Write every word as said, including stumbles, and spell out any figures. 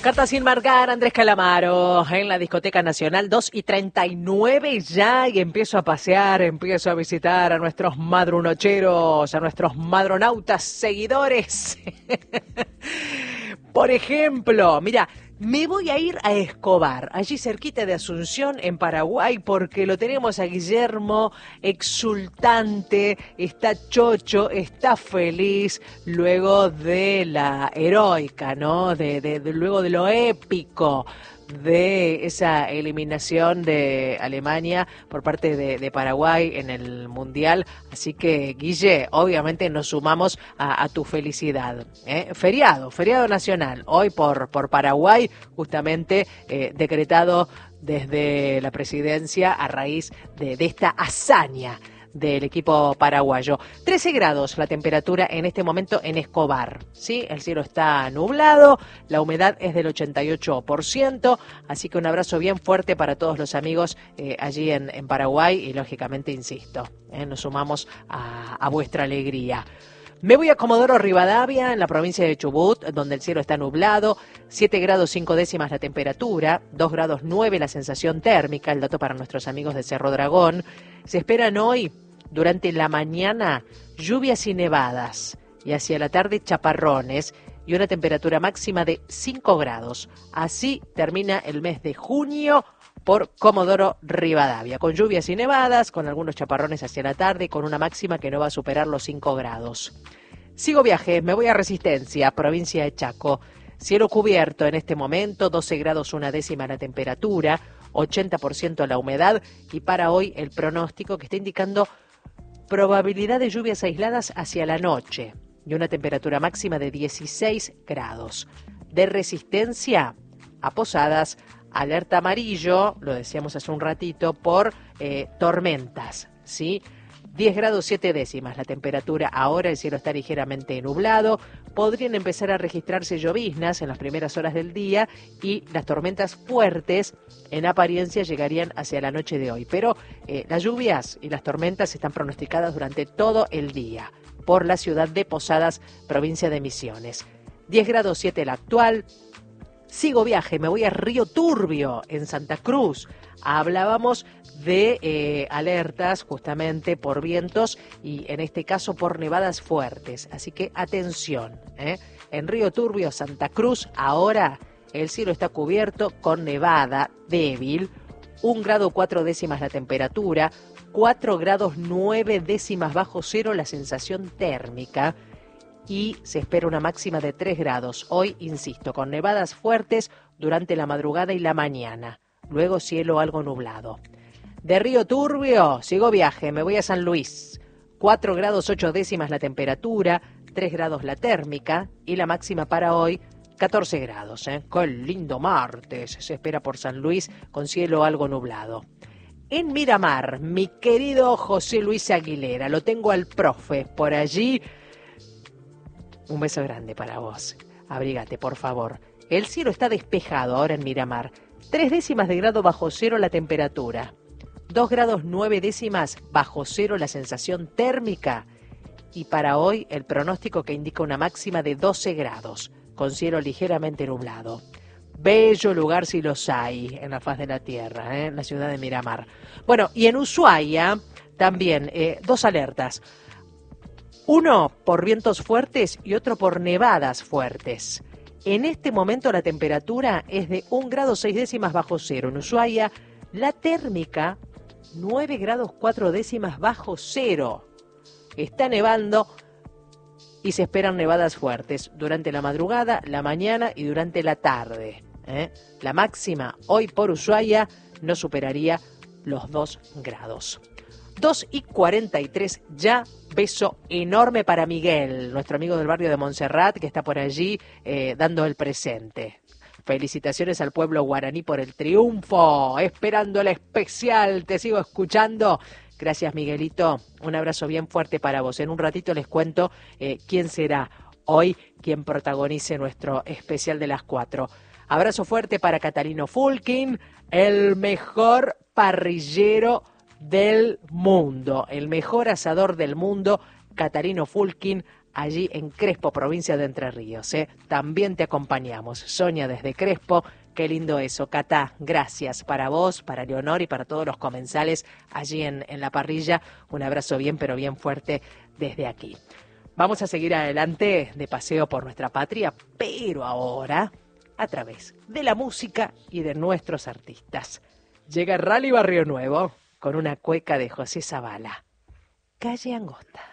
Carta sin marcar, Andrés Calamaro, en la Discoteca Nacional, dos y treinta y nueve ya, y empiezo a pasear, empiezo a visitar a nuestros madrunocheros, a nuestros madronautas seguidores. Por ejemplo, mira, me voy a ir a Escobar, allí cerquita de Asunción, en Paraguay, porque lo tenemos a Guillermo exultante, está chocho, está feliz, luego de la heroica, ¿no? De, de, de luego de lo épico de esa eliminación de Alemania por parte de, de Paraguay en el Mundial. Así que, Guille, obviamente nos sumamos a, a tu felicidad. ¿eh? Feriado, feriado nacional, hoy por, por Paraguay, justamente eh, decretado desde la presidencia a raíz de, de esta hazaña del equipo paraguayo. trece grados la temperatura en este momento en Escobar, ¿sí? El cielo está nublado, la humedad es del ochenta y ocho por ciento, así que un abrazo bien fuerte para todos los amigos eh, allí en, en Paraguay y, lógicamente, insisto, eh, nos sumamos a, a vuestra alegría. Me voy a Comodoro Rivadavia, en la provincia de Chubut, donde el cielo está nublado, siete grados cinco décimas la temperatura, dos grados nueve la sensación térmica, el dato para nuestros amigos de Cerro Dragón. Se esperan hoy, durante la mañana, lluvias y nevadas, y hacia la tarde chaparrones, y una temperatura máxima de cinco grados. Así termina el mes de junio por Comodoro Rivadavia, con lluvias y nevadas, con algunos chaparrones hacia la tarde, con una máxima que no va a superar los cinco grados. Sigo viaje, me voy a Resistencia, provincia de Chaco. Cielo cubierto en este momento, doce grados una décima la temperatura, ochenta por ciento la humedad, y para hoy el pronóstico que está indicando probabilidad de lluvias aisladas hacia la noche y una temperatura máxima de dieciséis grados. De Resistencia a Posadas, alerta amarillo, lo decíamos hace un ratito, por eh, tormentas, ¿sí? diez grados siete décimas la temperatura ahora, el cielo está ligeramente nublado, podrían empezar a registrarse lloviznas en las primeras horas del día y las tormentas fuertes en apariencia llegarían hacia la noche de hoy, pero eh, las lluvias y las tormentas están pronosticadas durante todo el día por la ciudad de Posadas, provincia de Misiones. diez grados siete la actual. Sigo viaje, me voy a Río Turbio, en Santa Cruz. Hablábamos de eh, alertas justamente por vientos y en este caso por nevadas fuertes. Así que atención, ¿eh? En Río Turbio, Santa Cruz, ahora el cielo está cubierto con nevada débil. un grado cuatro décimas la temperatura, cuatro grados nueve décimas bajo cero la sensación térmica. Y se espera una máxima de tres grados. Hoy, insisto, con nevadas fuertes durante la madrugada y la mañana. Luego cielo algo nublado. De Río Turbio, sigo viaje, me voy a San Luis. cuatro grados ocho décimas la temperatura, tres grados la térmica y la máxima para hoy, catorce grados. ¿eh? ¡Qué lindo martes! Se espera por San Luis con cielo algo nublado. En Miramar, mi querido José Luis Aguilera, lo tengo al profe por allí. Un beso grande para vos. Abrígate, por favor. El cielo está despejado ahora en Miramar. Tres décimas de grado bajo cero la temperatura. Dos grados nueve décimas bajo cero la sensación térmica. Y para hoy el pronóstico que indica una máxima de doce grados, con cielo ligeramente nublado. Bello lugar si los hay en la faz de la tierra, ¿eh? En la ciudad de Miramar. Bueno, y en Ushuaia también eh, dos alertas. Uno por vientos fuertes y otro por nevadas fuertes. En este momento la temperatura es de un grado seis décimas bajo cero. En Ushuaia, la térmica, nueve grados cuatro décimas bajo cero. Está nevando y se esperan nevadas fuertes durante la madrugada, la mañana y durante la tarde. ¿eh? La máxima hoy por Ushuaia no superaría los dos grados. dos y cuarenta y tres ya. Beso enorme para Miguel, nuestro amigo del barrio de Montserrat, que está por allí eh, dando el presente. Felicitaciones al pueblo guaraní por el triunfo, esperando el especial, te sigo escuchando. Gracias, Miguelito, un abrazo bien fuerte para vos. En un ratito les cuento eh, quién será hoy quien protagonice nuestro especial de las cuatro. Abrazo fuerte para Catalino Fulkin, el mejor parrillero del mundo, el mejor asador del mundo, Catalino Fulkin, allí en Crespo, provincia de Entre Ríos. ¿eh? También te acompañamos. Sonia desde Crespo, qué lindo eso. Catá, gracias para vos, para Leonor y para todos los comensales allí en, en la parrilla. Un abrazo bien, pero bien fuerte desde aquí. Vamos a seguir adelante de paseo por nuestra patria, pero ahora a través de la música y de nuestros artistas. Llega Rally Barrio Nuevo con una cueca de José Zavala. Calle Angosta.